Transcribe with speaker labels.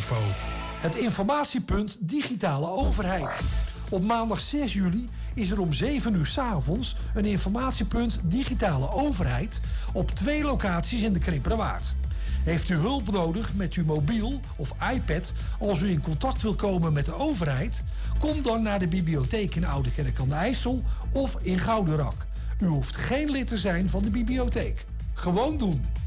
Speaker 1: info. Het informatiepunt Digitale Overheid. Op maandag 6 juli is er om 7 uur 's avonds een informatiepunt Digitale Overheid op 2 locaties in de Krimpenerwaard. Heeft u hulp nodig met uw mobiel of iPad als u in contact wilt komen met de overheid? Kom dan naar de bibliotheek in Oudekerk aan de IJssel of in Goudenrak. U hoeft geen lid te zijn van de bibliotheek. Gewoon doen.